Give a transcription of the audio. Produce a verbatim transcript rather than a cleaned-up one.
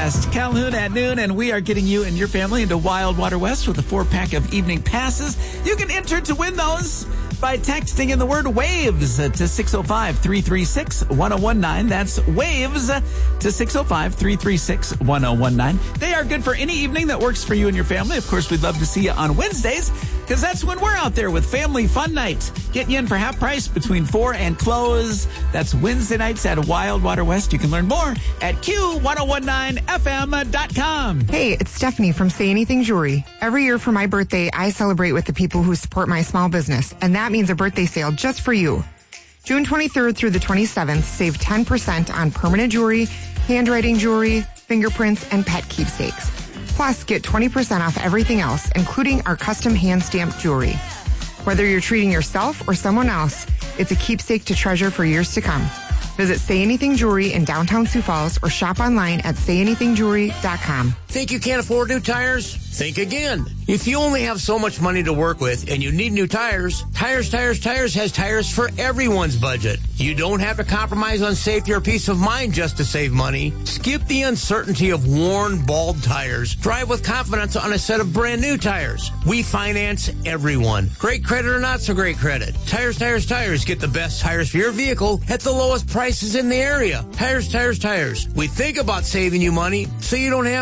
West. Calhoun at noon, and we are getting you and your family into Wild Water West with a four-pack of evening passes. You can enter to win those by texting in the word WAVES to six oh five, three three six, one oh one nine. That's WAVES to six oh five, three three six, one oh one nine. They are good for any evening that works for you and your family. Of course, we'd love to see you on Wednesdays because that's when we're out there with Family Fun Night. Getting you in for half price between four and close. That's Wednesday nights at Wild Water West. You can learn more at Q ten nineteen F M dot com. Hey, it's Stephanie from Say Anything Jewelry. Every year for my birthday, I celebrate with the people who support my small business, and that means a birthday sale just for you. June twenty-third through the twenty-seventh, save ten percent on permanent jewelry, handwriting jewelry, fingerprints, and pet keepsakes. Plus, get twenty percent off everything else, including our custom hand-stamped jewelry. Whether you're treating yourself or someone else, it's a keepsake to treasure for years to come. Visit Say Anything Jewelry in downtown Sioux Falls or shop online at say anything jewelry dot com. Think you can't afford new tires? Think again. If you only have so much money to work with and you need new tires, Tires, Tires, Tires has tires for everyone's budget. You don't have to compromise on safety or peace of mind just to save money. Skip the uncertainty of worn, bald tires. Drive with confidence on a set of brand new tires. We finance everyone. Great credit or not so great credit. Tires, Tires, Tires. Get the best tires for your vehicle at the lowest prices in the area. Tires, Tires, Tires. We think about saving you money so you don't have